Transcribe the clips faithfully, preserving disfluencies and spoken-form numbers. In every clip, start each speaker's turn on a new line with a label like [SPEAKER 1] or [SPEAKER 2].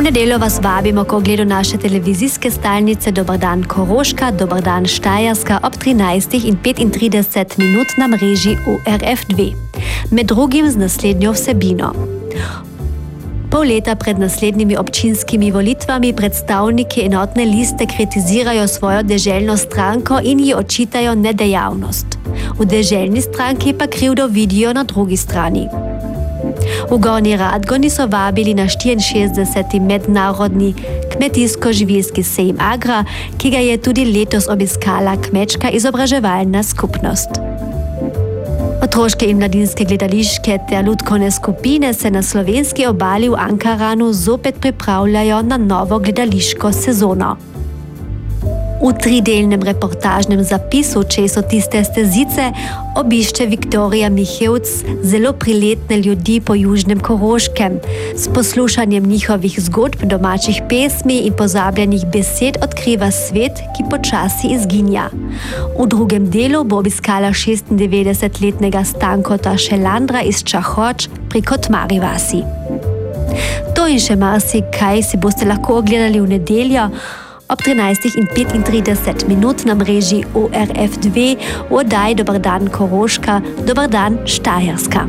[SPEAKER 1] V nedeljo vas vabimo k ogledu naše televizijske stalnice Dobar dan Koroška, Dobar dan Štajerska ob trinajstih in petintrideset minut na mreži U R F dve. Med drugim z naslednjo vsebino. Pol leta pred naslednjimi občinskimi volitvami predstavniki enotne liste kritizirajo svojo deželno stranko in ji očitajo nedejavnost. V deželni stranki pa krivdo vidijo na drugi strani. V Gornji Radgoni so vabili na štiriinšestdeseti mednarodni kmetijsko-živilski sejem Agra, ki ga je tudi letos obiskala kmečka izobraževalna skupnost. Otroške in mladinske gledališke ter lutkovne skupine se na slovenski obali v Ankaranu zopet pripravljajo na novo gledališko sezono. V tridelnem reportažnem zapisu Če so tiste stezice obišče Viktorija Mihevc zelo priletne ljudi po južnem Koroškem. S poslušanjem njihovih zgodb, domačih pesmi in pozabljenih besed odkriva svet, ki počasi izginja. V drugem delu bo obiskala šestindevetdesetletnega Stankota Šelandra iz Čahoč pri Kotmari vasi. To in še marsikaj si boste lahko ogledali v nedeljo ob trinajstih in petintrideset minut na mreži U R F dve v oddaji Dobar dan Koroška, Dobar dan Štajerska.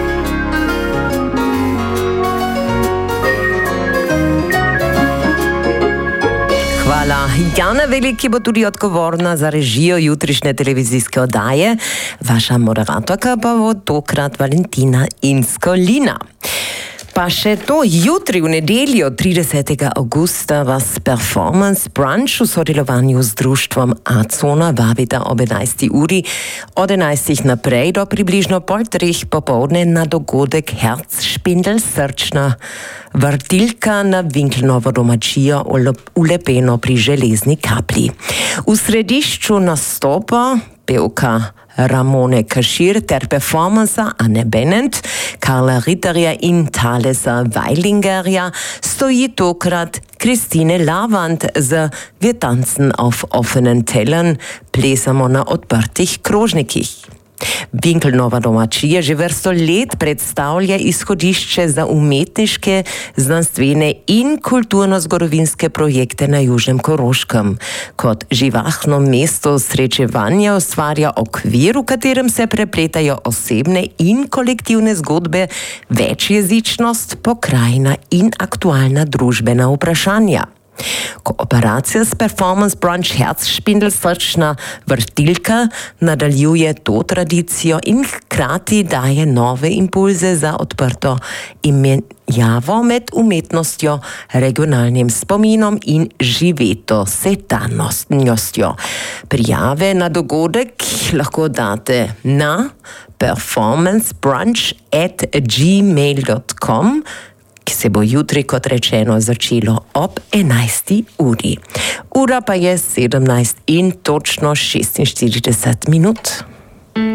[SPEAKER 2] Hvala. Jana Veliki bo tudi odgovorna za režijo jutrišnje televizijske oddaje. Vaša moderatorka pa bo tokrat Valentina Inskolina. Pa še to, jutri v nedeljo tridesetega avgusta vas Performance Brunch v sodelovanju z društvom Acona vabita ob enajsti uri, od enajstih naprej do približno pol treh popovdne na dogodek Herzspindel, srčna vrtilka na Winkelnovo domačijo ulepeno pri železni kaplji. V središču nastopa pevka Ramone Kašir ter performansa Anne Bennett, Karla Ritterja in Thalesa Weilingerja stoji tokrat Christine Lavand z Wir tanzen auf offenen Tellern, plesamo na odprtih krožnikih. Winkelnova domačija že vrsto let predstavlja izhodišče za umetniške, znanstvene in kulturno-zgodovinske projekte na Južnem Koroškem. Kot živahno mesto srečevanja ustvarja okvir, v katerem se prepletajo osebne in kolektivne zgodbe, večjezičnost, pokrajina in aktualna družbena vprašanja. Kooperacija s Performance Brunch Herzspindel, srčna vrtilka nadaljuje to tradicijo in hkrati daje nove impulze za odprto imenjavo med umetnostjo, regionalnim spominom in živeto sedanostjo. Prijave na dogodek lahko date na performancebrunch at gmail dot com, ki se bo jutri, kot rečeno, začelo ob enajsti uri. Ura pa je sedemnajst in točno šestinštirideset minut.